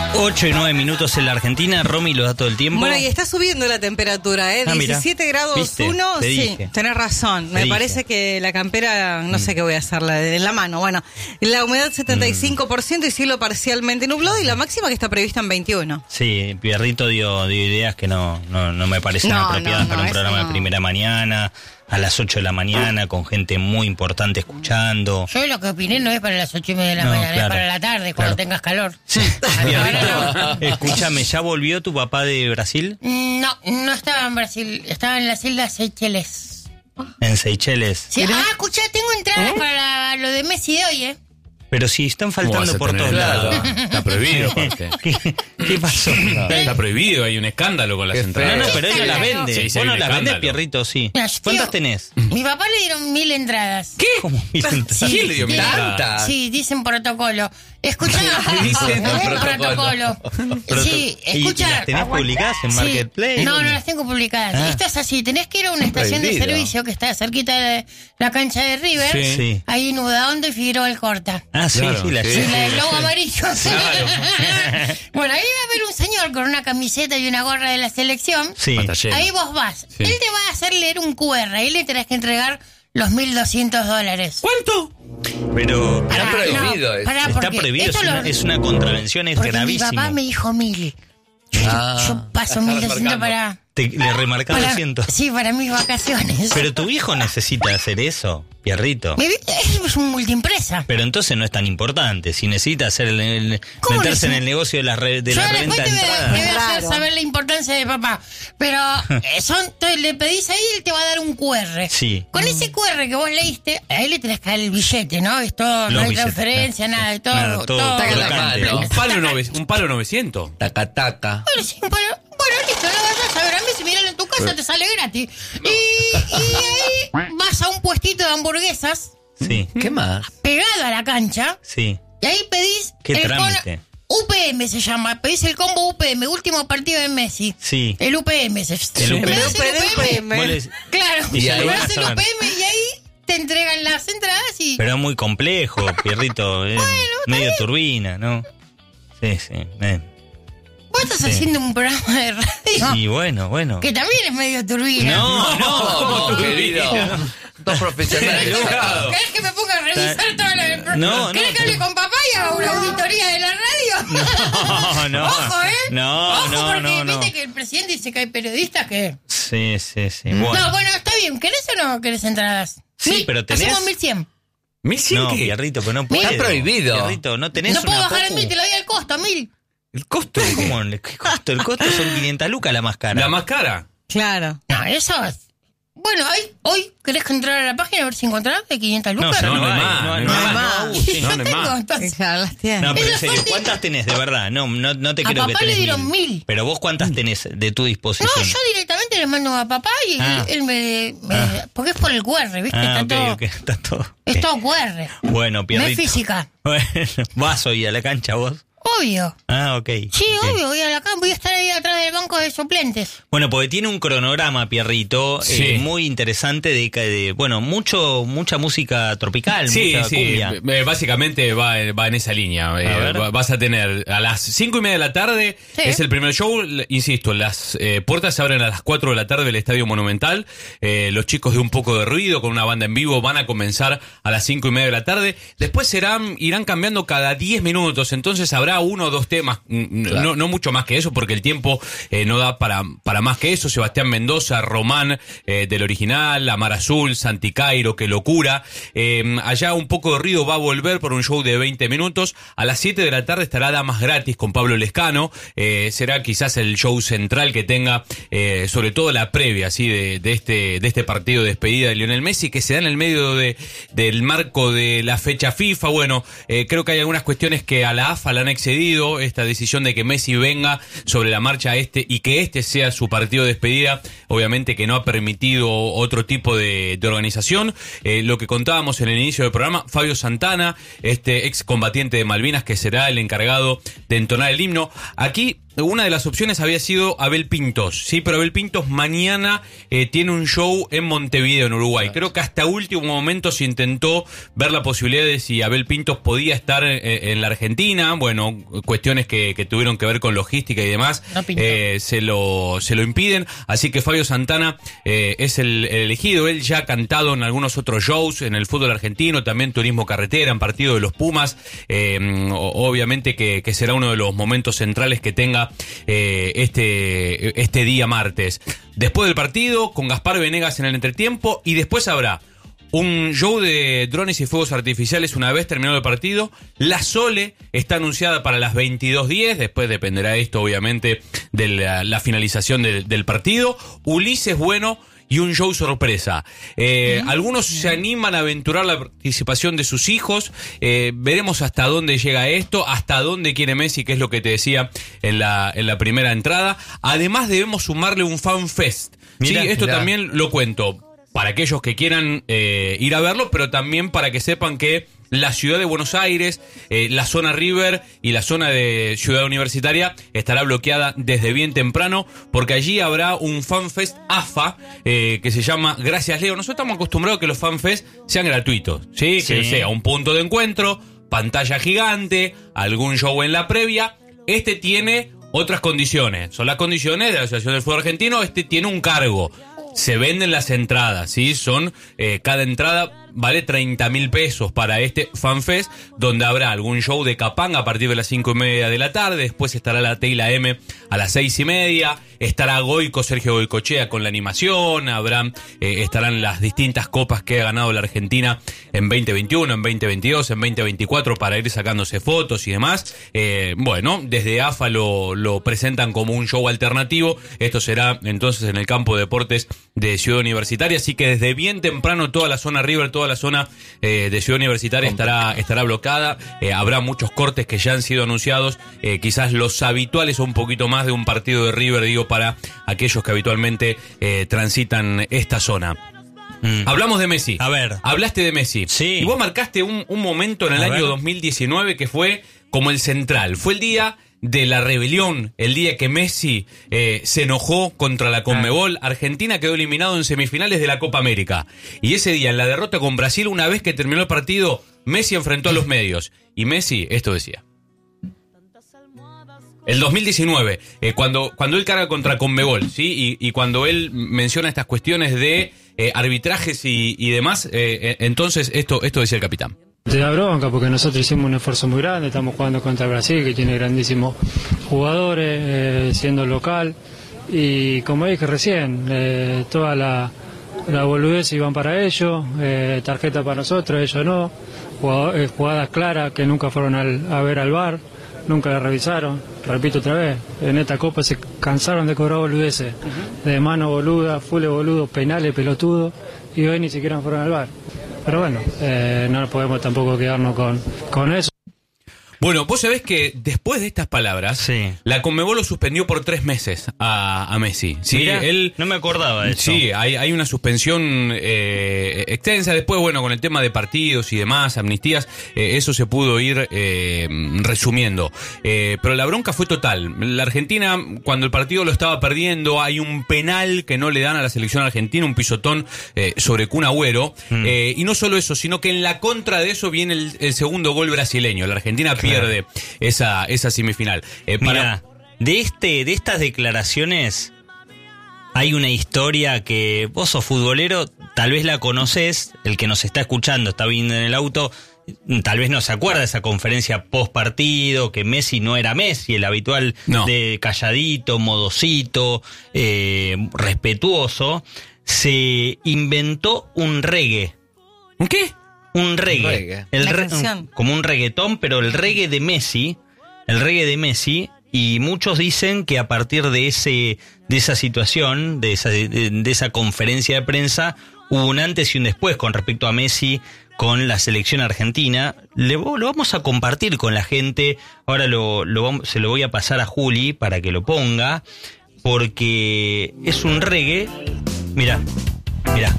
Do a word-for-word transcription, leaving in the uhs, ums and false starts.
ocho y nueve minutos en la Argentina. Romy, los datos del tiempo. Bueno, y está subiendo la temperatura, ¿eh? Ah, diecisiete grados uno. Te Sí, dije. tenés razón. Te Me dije. parece que la campera, no sé qué voy a hacerla en la mano. Bueno, la humedad setenta y cinco por ciento y cielo parcialmente nublado y la máxima que está prevista en veintiuno. Sí, Pierrito dio, dio ideas que no, no, no me parecen No, apropiadas no, para no, un eso programa no. de primera mañana, a las ocho de la mañana, con gente muy importante escuchando. Yo lo que opiné no es para las ocho y media de la No, mañana, claro, es para la tarde, cuando claro. tengas calor. Sí, Pierrito, Ahora escúchame, ¿ya volvió tu papá de Brasil? no, no estaba en Brasil, estaba en las Islas Seychelles. En Seychelles. Sí. Ah, escuchá, tengo entradas para la- lo de Messi de hoy, ¿eh? Pero si están ¿Cómo vas faltando a por tener todos entrada? lados. Está prohibido, aparte. ¿Qué, qué pasó? Está prohibido, hay un escándalo con las Qué entradas. No, no, pero él no las Escándalo. vende. Sí, sí, Vos hay no un las vendés, escándalo. Pierrito, sí. Mira, yo ¿Cuántas tío, tenés? Mi papá le dieron mil entradas. ¿Qué? ¿Cómo mil entradas? Sí, ¿Quién le dio mil sí, entradas? ¿Tantas? Sí, dicen protocolo. Escuchá, Dicen protocolo. Pero Sí, tú- ¿y escucha. las tenés publicadas en Sí. Marketplace? No, no ¿Dónde? las tengo publicadas. Ah. Esto es así, tenés que ir a una estación de Prohibido. servicio que está cerquita de la cancha de River. Sí. Sí. Ahí en Udaondo y Figueroa Alcorta. Ah, sí, Claro, sí, la sí. Sí, sí, la del la logo sé. amarillo. Bueno, ahí va a haber un señor con una camiseta y una gorra de la selección. Sí. Batallero. Ahí vos vas. Sí. Él te va a hacer leer un cu erre. Ahí le tenés que entregar los mil doscientos dólares. ¿Cuánto? Pero Está Pará, prohibido no, eso. pará, está porque prohibido, es esto una, lo- es una contravención, es porque gravísimo. mi papá me dijo mil. Yo, Ah. yo paso mil doscientos para, Te, le remarcás para... doscientos. Sí, para mis vacaciones. Pero tu hijo necesita hacer eso, Pierrito. Mi vi- es un multiempresa. Pero entonces no es tan importante. Si necesita hacer el, el- ¿Cómo meterse en neces- el negocio de la, re- de Yo la después reventa te de voy, a- te entradas. voy a hacer Claro. saber la importancia de papá. Pero eh, son, entonces le pedís ahí y él te va a dar un cu erre. Sí. Con ese cu erre que vos leíste, ahí le tenés que dar el billete, ¿no? Es todo, Los no hay billetes, transferencia, claro. nada, todo. Nada, todo Taca la crocante. mano. Un palo, nove- un palo novecientos. Taca, taca. Bueno, sí, bueno, bueno, listo, no vayas a ver a mí, si miralo en tu casa te sale gratis. Y, y ahí vas a un puestito de hamburguesas Sí, ¿Qué más? pegado a la cancha sí. y ahí pedís Qué el trámite. cono- U P M se llama, pedís el combo U P M, último partido de Messi. Sí. El U P M se El U P M. pedís El U P M. Vos le- Claro, Y y ahí ahí vas a el ver. U P M y ahí te entregan las entradas y... Pero es muy complejo, Pierrito. Es medio turbina, ¿no? Sí, sí. eh. Vos estás sí. haciendo un programa de radio Y bueno, bueno. que también es medio turbina. No, no, No, ¿cómo querido. turbina? Dos profesionales. Claro. ¿Querés que me ponga a revisar todo lo del programa? No, no, ¿Querés que pero- hable con papá y haga una auditoría de la radio? No, no. Ojo, ¿eh? No, Ojo, no, porque no, no. viste que el presidente dice que hay periodistas que... Sí, sí, sí. No, Bueno. bueno, está bien. ¿Querés o no querés entradas? Sí, Mil. pero tenés- Hacemos mil cien. ¿mil cien No, qué? Pierrito, pero no puedo. Está prohibido. Pierrito, no tenés No puedo una bajar en popu. mil, te lo doy al costo, mil. ¿El costo? ¿Cómo? ¿Qué costo? El costo son quinientas lucas la más cara. La más cara. Claro. No, eso es... Bueno, hoy, hoy querés que entrar a la página a ver si encontrás de quinientas No, lucas. ya No, no, no hay hay, más, no, no hay no hay más. más. Uh, sí. No, Yo no hay tengo, más. entonces... Ya las tienes. No, pero Pero en serio, aparte- ¿cuántas tenés de verdad? No, no, no te A creo que papá le tenés dieron mil. Pero vos cuántas tenés de tu disposición. No, yo directamente le mando a papá y Ah. él, él me, me- Porque es por el cu erre, ¿viste? Ah, Está ok, todo... ok, está todo. Es ok. todo cu erre. Bueno, No Pierrito. es física. Bueno, vas hoy a la cancha vos. Obvio. Ah, ok. Sí, ok. obvio, voy a la campo, voy a estar ahí atrás del banco de suplentes. Bueno, porque tiene un cronograma, Pierrito, Sí. eh, muy interesante de, de, bueno, mucho, mucha música tropical, Sí, mucha sí, cumbia. eh, básicamente va, va en esa línea. Eh, ver. va- vas a tener a las cinco y media de la tarde, Sí. es el primer show, l- insisto, las eh, puertas se abren a las cuatro de la tarde del Estadio Monumental. Eh, los chicos de Un Poco de Ruido con una banda en vivo van a comenzar a las cinco y media de la tarde. Después serán, irán cambiando cada diez minutos, entonces habrá uno o dos temas, mm, Claro. no, no mucho más que eso, porque el tiempo eh, no da para, para más que eso. Sebastián Mendoza, Román eh, del original, Amar Azul, Santi Cairo, Qué Locura. Eh, allá Un Poco de Ruido va a volver por un show de veinte minutos. A las siete de la tarde estará Damas Gratis con Pablo Lescano. Eh, será quizás el show central que tenga, eh, sobre todo la previa, así de, de este de este partido de despedida de Lionel Messi, que se da en el medio de, del marco de la fecha FIFA. Bueno, eh, creo que hay algunas cuestiones que a la A F A le han excedido. Esta decisión de que Messi venga sobre la marcha este y que este sea su partido de despedida, obviamente que no ha permitido otro tipo de, de organización. Eh, lo que contábamos en el inicio del programa, Fabio Santana, este ex combatiente de Malvinas, que será el encargado de entonar el himno. Aquí una de las opciones había sido Abel Pintos, sí, pero Abel Pintos mañana eh, tiene un show en Montevideo, en Uruguay. Creo que hasta último momento se intentó ver la posibilidad de si Abel Pintos podía estar eh, en la Argentina. Bueno, cuestiones que, que tuvieron que ver con logística y demás, No pintó. eh, se lo se lo impiden. Así que Fabio Santana eh, es el, el elegido. Él ya ha cantado en algunos otros shows en el fútbol argentino, también turismo carretera, en partido de los Pumas. Eh, obviamente que, que será uno de los momentos centrales que tenga eh, este, este día martes. Después del partido, con Gaspar Venegas en el entretiempo, y después habrá un show de drones y fuegos artificiales una vez terminado el partido. La Sole está anunciada para las veintidós diez, después dependerá esto obviamente de la, la finalización del, del partido. Ulises Bueno y un show sorpresa. Eh, mm. Algunos se animan a aventurar la participación de sus hijos. Eh, veremos hasta dónde llega esto, hasta dónde quiere Messi, que es lo que te decía en la, en la primera entrada. Además debemos sumarle un fan fest. Mirá, sí, esto mirá. también lo cuento para aquellos que quieran eh, ir a verlo, pero también para que sepan que la ciudad de Buenos Aires, eh, la zona River y la zona de Ciudad Universitaria estará bloqueada desde bien temprano, porque allí habrá un FanFest A F A eh, que se llama Gracias Leo. Nosotros estamos acostumbrados a que los FanFest sean gratuitos, ¿sí? Sí. Que sea un punto de encuentro, pantalla gigante, algún show en la previa. Este tiene otras condiciones, son las condiciones de la Asociación del Fútbol Argentino. Este tiene un cargo. Se venden las entradas, ¿sí? Son, eh, cada entrada vale treinta mil pesos para este FanFest, donde habrá algún show de Capanga a partir de las cinco y media de la tarde. Después estará la T y la M a las seis y media. Estará Goico, Sergio Goicochea con la animación. Habrá, eh, estarán las distintas copas que ha ganado la Argentina en veinte veintiuno, en veinte veintidós, en veinte veinticuatro, para ir sacándose fotos y demás. Eh, bueno, desde A F A lo, lo presentan como un show alternativo. Esto será entonces en el campo de deportes de Ciudad Universitaria, así que desde bien temprano toda la zona River, toda la zona eh, de Ciudad Universitaria estará estará bloqueada. Eh, habrá muchos cortes que ya han sido anunciados, eh, quizás los habituales o un poquito más de un partido de River, digo, para aquellos que habitualmente eh, transitan esta zona. Mm. Hablamos de Messi. A ver. Hablaste de Messi. Sí. Y vos marcaste un, un momento en el A año ver. dos mil diecinueve que fue como el central. Fue el día de la rebelión, el día que Messi eh, se enojó contra la Conmebol. Argentina quedó eliminado en semifinales de la Copa América. Y ese día, en la derrota con Brasil, una vez que terminó el partido, Messi enfrentó a los medios. Y Messi esto decía. El dos mil diecinueve, eh, cuando, cuando él carga contra Conmebol, ¿sí? Y, y cuando él menciona estas cuestiones de eh, arbitrajes y, y demás, eh, eh, entonces esto, esto decía el capitán. Te da bronca porque nosotros hicimos un esfuerzo muy grande, estamos jugando contra Brasil, que tiene grandísimos jugadores, eh, siendo local, y como dije recién, eh, toda la, la boludez iban para ellos, eh, tarjeta para nosotros, ellos no, jugado- eh, jugadas claras que nunca fueron al- a ver al V A R, nunca la revisaron. Repito otra vez, en esta Copa se cansaron de cobrar boludeces, de mano boluda, full boludo, penales, pelotudo, y hoy ni siquiera fueron al V A R. Pero bueno, eh, no podemos tampoco quedarnos con, con eso. Bueno, vos sabés que después de estas palabras, Sí. la Conmebol lo suspendió por tres meses a, a Messi. Sí, Mirá, él... no me acordaba de eso. Sí, hay, hay una suspensión eh, extensa. Después, bueno, con el tema de partidos y demás, amnistías, eh, eso se pudo ir eh, resumiendo. Eh, pero la bronca fue total. La Argentina, cuando el partido lo estaba perdiendo, hay un penal que no le dan a la selección argentina, un pisotón eh, sobre Kun Agüero. Mm. Eh, y no solo eso, sino que en la contra de eso viene el, el segundo gol brasileño. La Argentina pierde esa, esa semifinal. Eh, para- Mira, de este, de estas declaraciones hay una historia que vos sos futbolero, tal vez la conocés, el que nos está escuchando, está viendo en el auto, tal vez no se acuerda de esa conferencia post partido, que Messi no era Messi, el habitual No. de calladito, modosito, eh, respetuoso. Se inventó un reggae. ¿Un qué? Un reggae. reggae. El Una re- canción. un- como un reggaetón, pero el reggae de Messi, el reggae de Messi, y muchos dicen que a partir de ese de esa situación, de esa, de, de esa conferencia de prensa, hubo un antes y un después con respecto a Messi con la selección argentina. Le, lo vamos a compartir con la gente. Ahora lo, lo vamos- se lo voy a pasar a Juli para que lo ponga, porque es un reggae. Mira, mira.